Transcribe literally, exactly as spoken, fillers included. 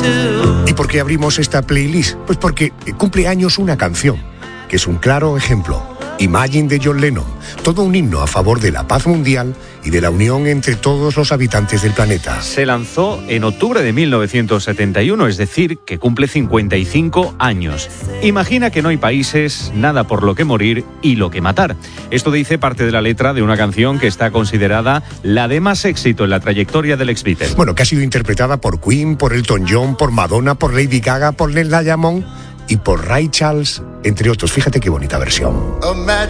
¿Y por qué abrimos esta playlist? Pues porque cumple años una canción, que es un claro ejemplo. Imagine de John Lennon, todo un himno a favor de la paz mundial y de la unión entre todos los habitantes del planeta. Se lanzó en octubre de mil novecientos setenta y uno, es decir, que cumple cincuenta y cinco años. Imagina que no hay países, nada por lo que morir y lo que matar. Esto dice parte de la letra de una canción que está considerada la de más éxito en la trayectoria del ex-Beatle. Bueno, que ha sido interpretada por Queen, por Elton John, por Madonna, por Lady Gaga, por Nella Diamond y por Ray Charles, entre otros. Fíjate qué bonita versión.